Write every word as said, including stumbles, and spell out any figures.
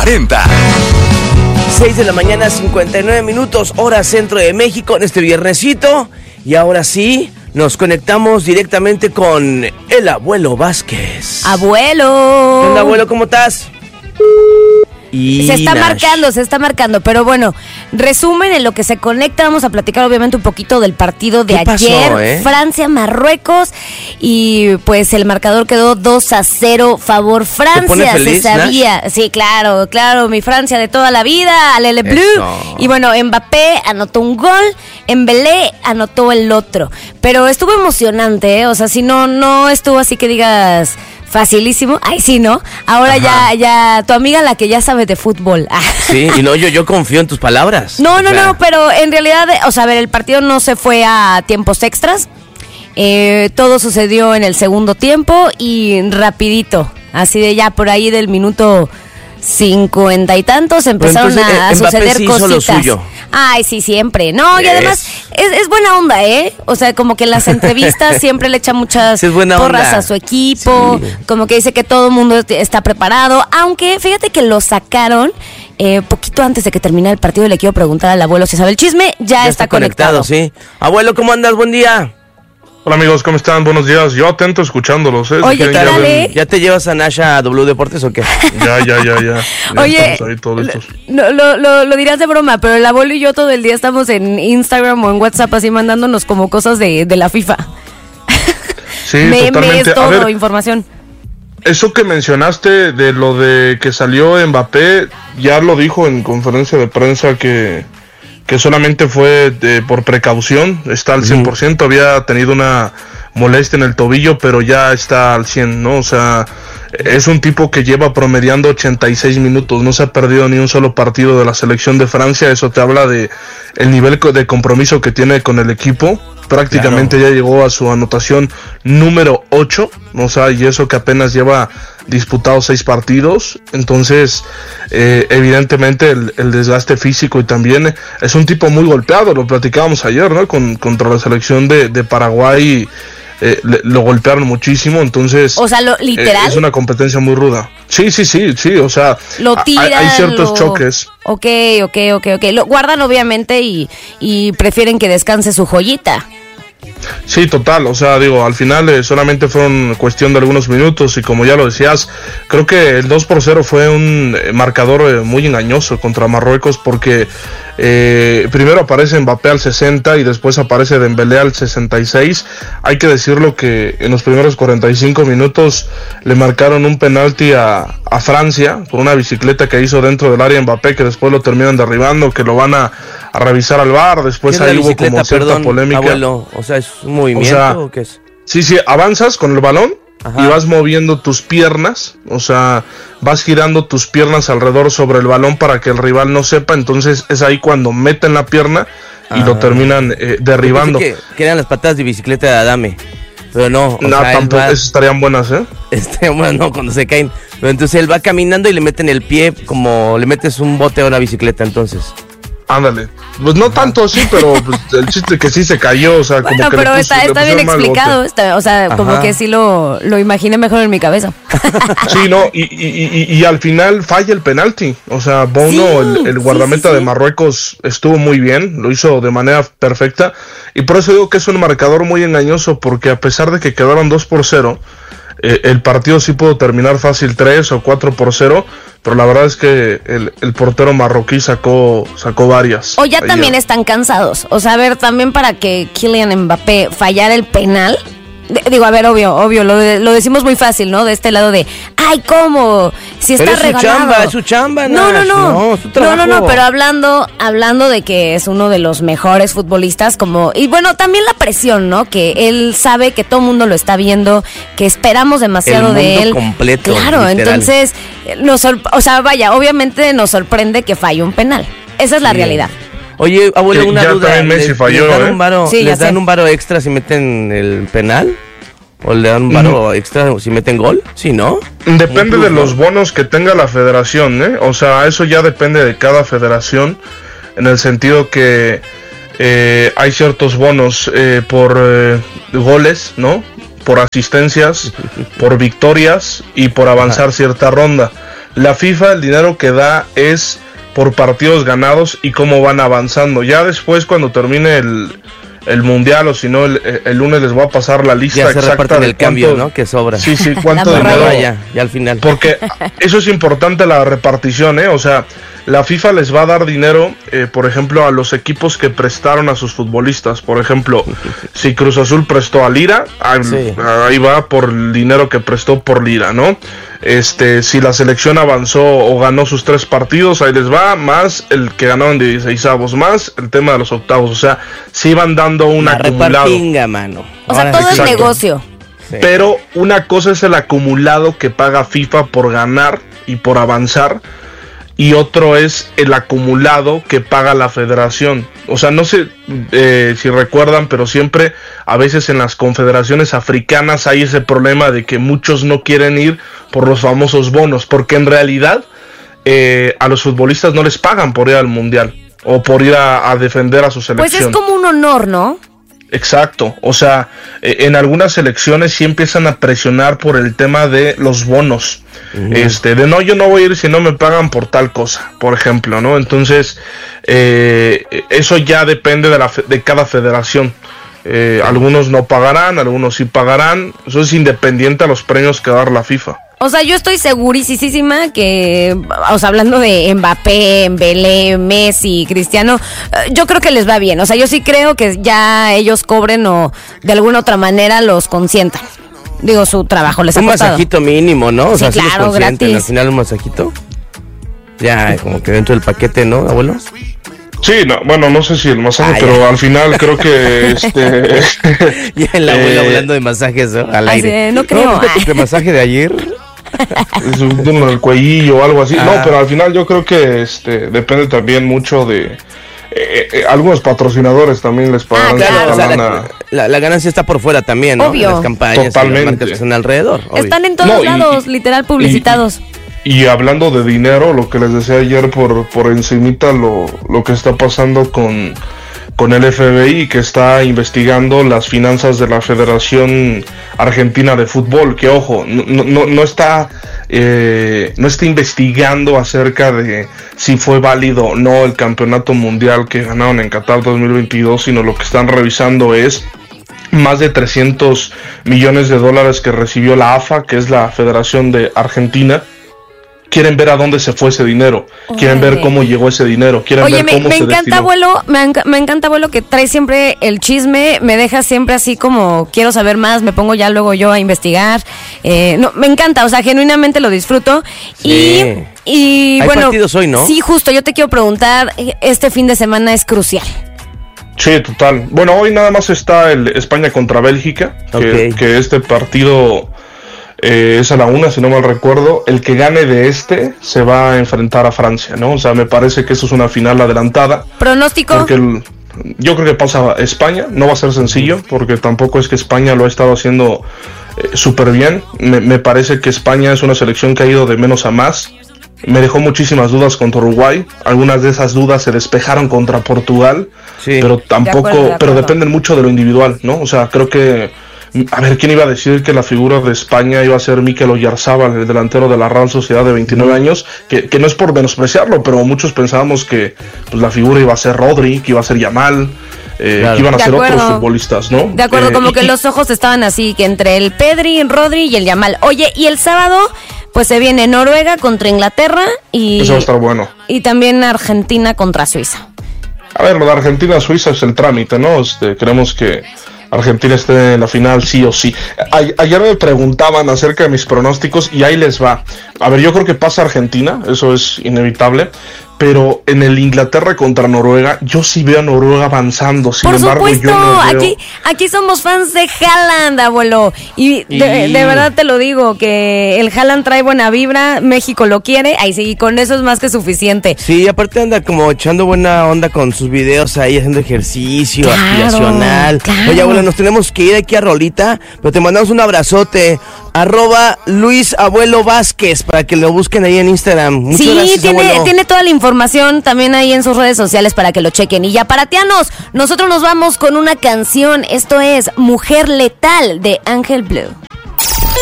cuarenta. seis de la mañana, cincuenta y nueve minutos, hora centro de México, en este viernesito. Y ahora sí, nos conectamos directamente con el abuelo Vázquez. ¡Abuelo! ¿Qué onda, abuelo? ¿Cómo estás? Y se está Nash. marcando, se está marcando, pero bueno, resumen en lo que se conecta, vamos a platicar obviamente un poquito del partido de ¿Qué pasó, ayer, eh? Francia-Marruecos, y pues el marcador quedó dos a cero favor Francia. ¿Te pone feliz, se sabía, Nash? sí, claro, claro, mi Francia de toda la vida, Alele Bleu. Eso. Y bueno, Mbappé anotó un gol, Embelé anotó el otro, pero estuvo emocionante, ¿eh? O sea, si no, no estuvo así que digas... facilísimo. Ay, sí, ¿no? Ahora ya, ya, tu amiga la que ya sabe de fútbol. Sí, y no, yo, yo confío en tus palabras. No, no, O sea, no, pero en realidad, o sea, a ver, el partido no se fue a tiempos extras. Eh, todo sucedió en el segundo tiempo y rapidito. Así de ya por ahí del minuto cincuenta y tantos empezaron entonces, a, a eh, Mbappé suceder sí hizo lo cositas. suyo. Ay, sí, siempre. No, y Es. además es, es buena onda, ¿eh? O sea, como que en las entrevistas siempre le echa muchas Sí, es buena porras onda. a su equipo, Sí. como que dice que todo el mundo est- está preparado, aunque fíjate que lo sacaron eh, poquito antes de que terminara el partido. Le quiero preguntar al abuelo si sabe el chisme, ya, Ya está, conectado. sí. Abuelo, ¿cómo andas? Buen día. Hola amigos, ¿cómo están? Buenos días. Yo atento escuchándolos, ¿eh? Si Oye, quieren, ¿qué ya tal, ven- eh? ¿Ya te llevas a Nash a W Deportes o qué? Ya, ya, ya, ya. Ya Oye, estamos ahí todos listos. no, lo, lo, lo dirás de broma, pero el abuelo y yo todo el día estamos en Instagram o en WhatsApp así mandándonos como cosas de, de la FIFA. Sí, Memes, totalmente. A todo, ver, información. eso que mencionaste de lo de que salió Mbappé, ya lo dijo en conferencia de prensa que, que solamente fue de- por precaución, está al cien por ciento, había tenido una molestia en el tobillo, pero ya está al cien, ¿no? O sea, es un tipo que lleva promediando ochenta y seis minutos, no se ha perdido ni un solo partido de la selección de Francia. Eso te habla de el nivel co- de compromiso que tiene con el equipo. Prácticamente ya llegó a su anotación número ocho, o sea, y eso que apenas lleva disputado seis partidos. Entonces, eh, evidentemente el, el desgaste físico, y también es un tipo muy golpeado, lo platicábamos ayer, ¿no? Con, contra la selección de, de Paraguay, eh, le- lo golpearon muchísimo, entonces... O sea, lo, eh, literal. es una competencia muy ruda. Sí, sí, sí, sí, o sea, Lo hay- tiran, hay ciertos lo- choques. Ok, ok, ok, ok. Lo guardan obviamente y, y prefieren que descanse su joyita. Sí, total, o sea, digo, al final eh, solamente fueron cuestión de algunos minutos, y como ya lo decías, creo que el dos por cero fue un eh, marcador eh, muy engañoso contra Marruecos, porque eh, primero aparece Mbappé al sesenta y después aparece Dembélé al sesenta y seis. Hay que decirlo que en los primeros cuarenta y cinco minutos le marcaron un penalti a, a Francia por una bicicleta que hizo dentro del área Mbappé, que después lo terminan derribando, que lo van a, a revisar al V A R. Después ¿Qué es la ahí hubo bicicleta, como cierta perdón, polémica. abuelo? O sea, ¿es un movimiento O sea, o qué es? Sí, sí, avanzas con el balón. Ajá. Y vas moviendo tus piernas, o sea, vas girando tus piernas alrededor sobre el balón para que el rival no sepa. Entonces es ahí cuando meten la pierna y Ah. lo terminan eh, derribando. Yo pensé que, que eran las patadas de bicicleta de Adame. Pero no, o No, sea, él tampoco, va- esas estarían buenas, ¿eh? este, bueno, no, cuando se caen. Pero entonces él va caminando y le meten el pie como le metes un bote a una bicicleta, entonces. Ándale. Pues no tanto así, pero pues, el chiste que sí se cayó, o sea, como Bueno, que pero le puso- está, le está bien pusieron mal bote. explicado. Está, o sea, como Ajá. que sí lo, lo imaginé mejor en mi cabeza. Sí, no, y, y, y, y al final falla el penalti. O sea, Bono, Sí, el, el sí, guardameta sí, sí. de Marruecos, estuvo muy bien, lo hizo de manera perfecta. Y por eso digo que es un marcador muy engañoso, porque a pesar de que quedaron dos por cero, eh, el partido sí pudo terminar fácil tres o cuatro por cero. Pero la verdad es que el, el portero marroquí sacó, sacó varias. O ya ayer. también están cansados. O sea, a ver, también para que Kylian Mbappé fallara el penal. de- digo, a ver, obvio, obvio, lo, de- lo decimos muy fácil, ¿no? De este lado de, ay, ¿cómo? Si Pero está es su regalado. chamba, es su chamba, No, no, Nash. no. No, es su no, no, no, trabajo. pero hablando, hablando de que es uno de los mejores futbolistas, como, y bueno, también la presión, ¿no? Que él sabe que todo el mundo lo está viendo, que esperamos demasiado El de mundo él. completo, Claro, literal. entonces, nos sor- o sea, vaya, obviamente nos sorprende que falle un penal. Esa es la Sí. realidad. Oye, abuelo, Que una ya duda. también Messi ¿Les, falló, les dan ¿eh? un varo, Sí, ya ¿les dan sé. un varo extra si meten el penal? ¿O le dan un varo extra si meten gol? Sí, ¿no? Depende Un de plus, los ¿no? bonos que tenga la federación, ¿eh? O sea, eso ya depende de cada federación, en el sentido que eh, hay ciertos bonos eh, por eh, goles, ¿no? Por asistencias, por victorias y por avanzar cierta ronda. La FIFA, el dinero que da es por partidos ganados y cómo van avanzando. Ya después, cuando termine el, el mundial, o si no, el, el lunes les voy a pasar la lista ya se exacta del cambio, ¿no? Que sobra. Sí, sí, cuánto dinero. Ya, ya al final. Porque eso es importante, la repartición, ¿eh? O sea, la FIFA les va a dar dinero, eh, por ejemplo, a los equipos que prestaron a sus futbolistas. Por ejemplo, si Cruz Azul prestó a Lira, ahí, sí. ahí va por el dinero que prestó por Lira, ¿no? Este, si la selección avanzó o ganó sus tres partidos, ahí les va, más el que ganaron de dieciseisavos, más el tema de los octavos. O sea, se iban dando un la acumulado. Repartinga, mano. O sea, todo Exacto. es negocio. Sí. Pero una cosa es el acumulado que paga FIFA por ganar y por avanzar, y otro es el acumulado que paga la federación. O sea, no sé eh, si recuerdan, pero siempre a veces en las confederaciones africanas hay ese problema de que muchos no quieren ir por los famosos bonos, porque en realidad eh, a los futbolistas no les pagan por ir al mundial o por ir a, a defender a su selección. Pues es como un honor, ¿no? Exacto, o sea, eh, en algunas selecciones sí empiezan a presionar por el tema de los bonos, uh-huh. este, de no, yo no voy a ir si no me pagan por tal cosa, por ejemplo, ¿no? Entonces, eh, eso ya depende de, la, de cada federación. Eh, algunos no pagarán, algunos sí pagarán, eso es independiente a los premios que va a dar la FIFA. O sea, yo estoy segurísima que, o sea, hablando de Mbappé, Mbele, Messi, Cristiano, yo creo que les va bien. O sea, yo sí creo que ya ellos cobren o de alguna otra manera los consientan. Digo, su trabajo les ha un costado. Masajito mínimo, ¿no? O sí, sea, claro, sí los consienten, gratis. Al final un masajito. Ya, como que dentro del paquete, ¿no, abuelo? Sí, no, bueno, no sé si el masaje, ah, pero al final creo que este ya el abuelo eh, hablando de masajes, ¿no? Al aire. De, no creo. No, el masaje de ayer. Es un, un el cuellillo o algo así. Ah. No, pero al final yo creo que este depende también mucho de eh, eh, algunos patrocinadores también les pagan. Ah, claro. O sea, la, la, la ganancia está por fuera también, ¿no? Obvio. Las campañas, totalmente. Y las marcas que están alrededor. Obvio. Están en todos no, lados, y, literal publicitados. Y, y hablando de dinero, lo que les decía ayer por por encimita, lo lo que está pasando con con el F B I, que está investigando las finanzas de la Federación Argentina de Fútbol, que ojo, no, no, no está eh, no está investigando acerca de si fue válido o no el campeonato mundial que ganaron en Qatar dos mil veintidós, sino lo que están revisando es más de trescientos millones de dólares que recibió la A F A, que es la Federación de Argentina. Quieren ver a dónde se fue ese dinero, Oye. quieren ver cómo llegó ese dinero, quieren Oye, ver me, cómo me se encanta, destinó. abuelo, me, enc- me encanta, abuelo, que trae siempre el chisme, me deja siempre así como quiero saber más, me pongo ya luego yo a investigar. Eh, no, me encanta, o sea, genuinamente lo disfruto. Sí. Y, y Hay bueno, partidos hoy, ¿no? Sí, justo, yo te quiero preguntar, este fin de semana es crucial. Sí, total. Bueno, hoy nada más está el España contra Bélgica, que, okay. que este partido eh, es a la una, si no mal recuerdo. El que gane de este se va a enfrentar a Francia, ¿no? O sea, me parece que eso es una final adelantada. ¿Pronóstico? Porque el, yo creo que pasa a España, no va a ser sencillo, porque tampoco es que España lo ha estado haciendo eh, súper bien. Me, me parece que España es una selección que ha ido de menos a más. Me dejó muchísimas dudas contra Uruguay. Algunas de esas dudas se despejaron contra Portugal, sí. pero tampoco, de acuerdo, de pero dependen mucho de lo individual, ¿no? O sea, creo que, a ver, ¿quién iba a decir que la figura de España iba a ser Mikel Oyarzábal, el delantero de la Real Sociedad de veintinueve años? Que, que no es por menospreciarlo, pero muchos pensábamos que pues, la figura iba a ser Rodri, que iba a ser Yamal. Eh, claro. Que iban a de ser acuerdo. Otros futbolistas, ¿no? De acuerdo, eh, como y, que los ojos estaban así, que entre el Pedri, el Rodri y el Yamal. Oye, y el sábado, pues se viene Noruega contra Inglaterra y... Eso va a estar bueno. Y también Argentina contra Suiza. A ver, lo de Argentina-Suiza es el trámite, ¿no? Este, queremos que Argentina esté en la final sí o sí. A- ayer me preguntaban acerca de mis pronósticos y ahí les va. A ver, yo creo que pasa Argentina, eso es inevitable. Pero en el Inglaterra contra Noruega, yo sí veo a Noruega avanzando. Sin Por embargo, supuesto, yo no veo... aquí, aquí somos fans de Haaland, abuelo. Y de, Y- de verdad te lo digo, que el Haaland trae buena vibra, México lo quiere, ahí sí, y con eso es más que suficiente. Sí, aparte anda como echando buena onda con sus videos ahí, haciendo ejercicio, Claro, aspiracional. claro. Oye, abuelo, nos tenemos que ir aquí a Rolita, pero te mandamos un abrazote. Arroba Luis Abuelo Vázquez, para que lo busquen ahí en Instagram. Muchas Sí, gracias, tiene, abuelo. tiene toda la información también ahí en sus redes sociales para que lo chequen. Y ya, paratianos, nosotros nos vamos con una canción. Esto es Mujer Letal de Ángel Blue.